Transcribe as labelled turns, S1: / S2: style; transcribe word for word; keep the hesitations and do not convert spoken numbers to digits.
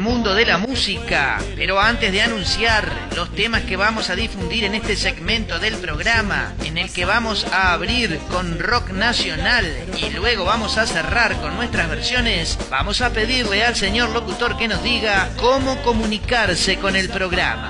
S1: mundo de la música. Pero antes de anunciar los temas que vamos a difundir en este segmento del programa, en el que vamos a abrir con rock nacional y luego vamos a cerrar con nuestras versiones, vamos a pedirle al señor locutor que nos diga cómo comunicarse con el programa.